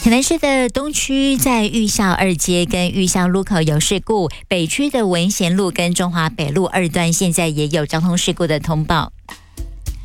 台南市的东区在裕孝二街跟裕孝路口有事故，北区的文贤路跟中华北路二段现在也有交通事故的通报。